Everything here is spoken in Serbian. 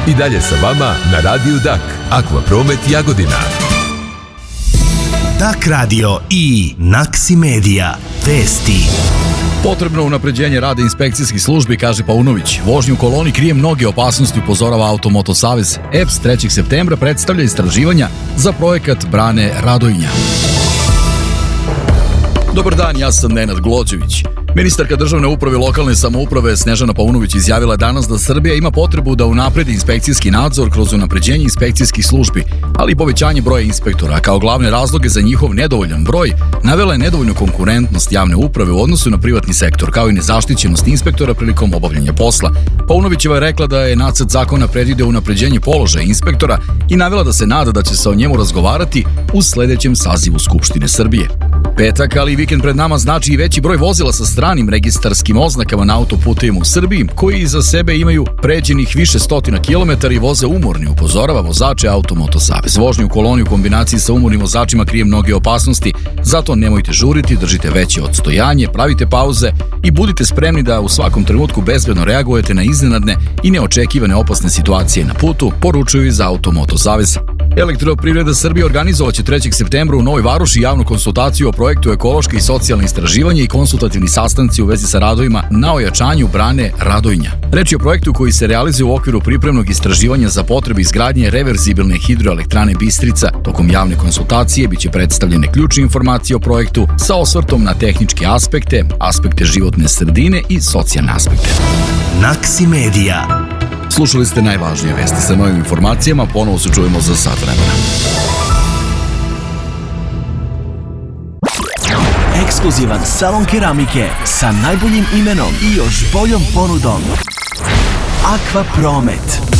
I dalje sa vama na Radiju Dak, Akvapromet Jagodina. Dak radio i Naksi Media. Vesti. Potrebno unapređenje rada inspekcijskih službi, kaže Paunović. Vožnju u koloni krije mnoge opasnosti, upozorava Automoto Savez. EPS 3. septembra predstavlja istraživanja za projekat brane Radojnja. Dobar dan, ja sam Nenad Glođević. Ministarka državne uprave i lokalne samouprave Snežana Paunović izjavila danas da Srbija ima potrebu da unapredi inspekcijski nadzor kroz unapređenje inspekcijskih službi, ali i povećanje broja inspektora. Kao glavne razloge za njihov nedovoljan broj navela je nedovoljnu konkurentnost javne uprave u odnosu na privatni sektor, kao i nezaštićenost inspektora prilikom obavljanja posla. Paunovićeva je rekla da je nacrt zakona predvideo unapređenje položaja inspektora i navela da se nada da će se o njemu razgovarati u sledećem sazivu Skupštine Srbije. Petak, ali i vikend pred nama znači i veći broj vozila sa stranim registarskim oznakama na autoputevima u Srbiji, koji iza sebe imaju pređenih više stotina kilometara i voze umorni, upozorava vozače Automoto Savez. Vožnju u koloni u kombinaciji sa umornim vozačima krije mnoge opasnosti, zato nemojte žuriti, držite veće odstojanje, pravite pauze i budite spremni da u svakom trenutku bezbedno reagujete na iznenadne i neočekivane opasne situacije na putu, poručuju iz Automoto Saveza. Elektroprivreda Srbije organizovaće 3. septembra u Novoj Varoši javnu konsultaciju o projektu ekološke i socijalne istraživanje i konsultativni sastanci u vezi sa radovima na ojačanju brane Radojnja. Reč je o projektu koji se realizuje u okviru pripremnog istraživanja za potrebe izgradnje reverzibilne hidroelektrane Bistrica. Tokom javne konsultacije biće predstavljene ključne informacije o projektu sa osvrtom na tehničke aspekte, aspekte životne sredine i socijalne aspekte. Naksi Media. Slušali ste najvažnije vesti. Sa novim informacijama ponovo se čujemo za sat vremena. Ekskluzivan salon keramike sa najboljim imenom i još boljom ponudom. Akvapromet.